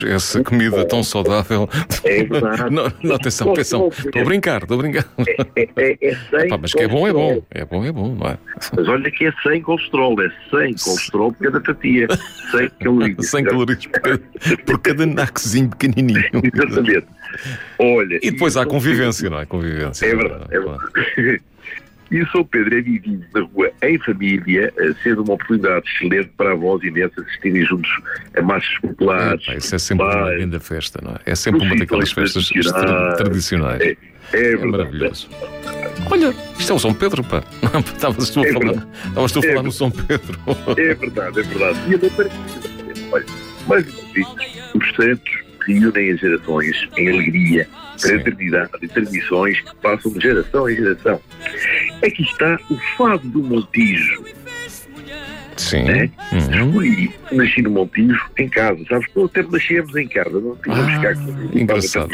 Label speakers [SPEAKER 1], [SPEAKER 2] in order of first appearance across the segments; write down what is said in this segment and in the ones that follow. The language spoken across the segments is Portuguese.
[SPEAKER 1] essa comida tão saudável.
[SPEAKER 2] É verdade.
[SPEAKER 1] Não, atenção. Estou a brincar.
[SPEAKER 2] É sem
[SPEAKER 1] Mas que é bom. É bom, não é?
[SPEAKER 2] Mas olha que é sem colesterol. É sem colesterol por cada fatia. 100 calorias.
[SPEAKER 1] 100 calorias por cada naquezinho pequenininho.
[SPEAKER 2] Exatamente. Olha,
[SPEAKER 1] e depois há convivência, não é? Convivência.
[SPEAKER 2] É verdade. E o São Pedro é vivido na rua em família, sendo uma oportunidade excelente para avós e netos assistirem juntos a marchas populares.
[SPEAKER 1] Isso é sempre uma linda festa, não é? É sempre uma daquelas festas tradicionais. É maravilhoso. Olha, isto é o São Pedro, pá. Estavas tu a falar no São Pedro.
[SPEAKER 2] É verdade. E a olha, mais uma vez, os santos reúnem as gerações em alegria, fraternidade e tradições que passam de geração em geração. Aqui está o fado do Montijo.
[SPEAKER 1] Sim.
[SPEAKER 2] Né? Escolhi, nasci no Montijo em casa. Sabes que até nascemos em casa. Não tínhamos cá.
[SPEAKER 1] Engraçado.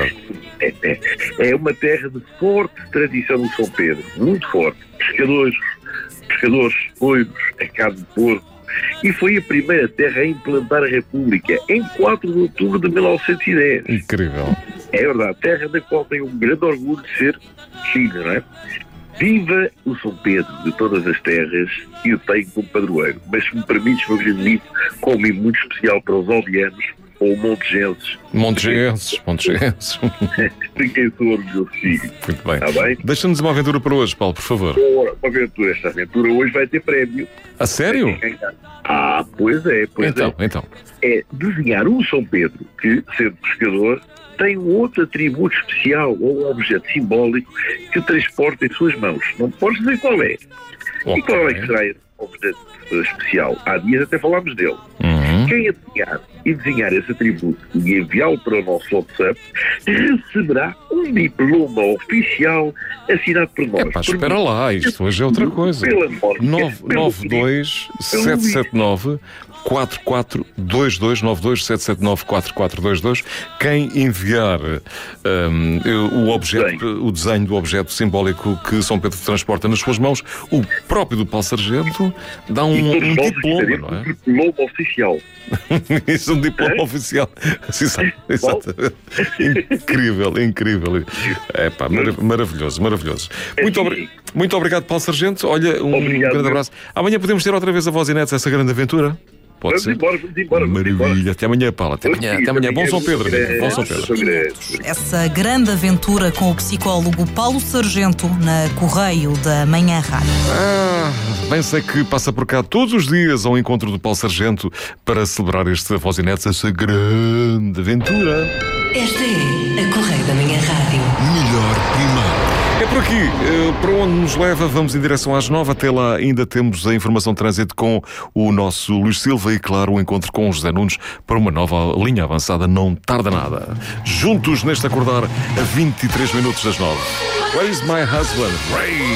[SPEAKER 2] É uma terra de forte tradição do São Pedro. Muito forte. Pescadores, oiros, a carne de porco. E foi a primeira terra a implantar a República em 4 de outubro de 1910.
[SPEAKER 1] Incrível.
[SPEAKER 2] É verdade, terra da qual tenho um grande orgulho de ser filho, não é? Viva o São Pedro de todas as terras e o tenho como padroeiro. Mas se me permites, meu querido amigo, com um mimo muito especial para os aldeanos ou montegenses.
[SPEAKER 1] Montegenses.
[SPEAKER 2] De quem sou orgulhoso filho.
[SPEAKER 1] Muito bem.
[SPEAKER 2] Está bem?
[SPEAKER 1] Deixa-nos uma aventura para hoje, Paulo, por favor.
[SPEAKER 2] Esta aventura hoje vai ter prémio.
[SPEAKER 1] A sério?
[SPEAKER 2] Pois é.
[SPEAKER 1] Então.
[SPEAKER 2] É desenhar um São Pedro que, sendo pescador, tem um outro atributo especial ou objeto simbólico que transporta em suas mãos. Não podes dizer qual é. Okay. E qual é que será esse objeto especial? Há dias até falámos dele. Quem adivinhar e desenhar esse atributo e enviá-lo para o nosso WhatsApp receberá um diploma oficial assinado por nós.
[SPEAKER 1] Espera lá, isto hoje é outra coisa. 992 779 4422 92779 4422. Quem enviar o desenho do objeto simbólico que São Pedro transporta nas suas mãos, o próprio do Paulo Sargento dá um diploma, não é?
[SPEAKER 2] Um diploma oficial.
[SPEAKER 1] Isso, um diploma oficial. Exatamente. Incrível. Maravilhoso. Muito obrigado, Paulo Sargento. Olha, grande abraço. Amanhã podemos ter outra vez a Voz e Netos, essa grande aventura. Pode ser?
[SPEAKER 2] Vamos embora.
[SPEAKER 1] Maravilha. Até amanhã, Paulo. Até amanhã. Bom São Pedro. Bom São Pedro.
[SPEAKER 3] Essa grande aventura com o psicólogo Paulo Sargento na Correio da Manhã Rádio.
[SPEAKER 1] Bem sei que passa por cá todos os dias ao encontro do Paulo Sargento para celebrar este Voz e Netos, essa grande aventura.
[SPEAKER 4] Esta é a Correio da Manhã Rádio.
[SPEAKER 1] Melhor primeiro. É por aqui, para onde nos leva, vamos em direção às 9. Até lá ainda temos a informação de trânsito com o nosso Luís Silva e, claro, o encontro com o José Nunes para uma nova linha avançada. Não tarda nada. Juntos neste acordar a 23 minutos das 9. Where is my husband? Ray!